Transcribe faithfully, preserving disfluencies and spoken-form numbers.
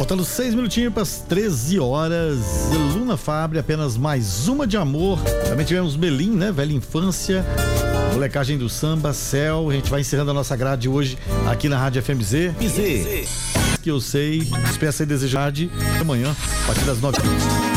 Faltando seis minutinhos para as treze horas. Luna Fabre, apenas mais uma de amor. Também tivemos Melim, né? Velha Infância. Molecagem do Samba, Céu. A gente vai encerrando a nossa grade hoje aqui na Rádio F M Z. Z. Que eu sei. Espero ser desejado amanhã, a partir das nove.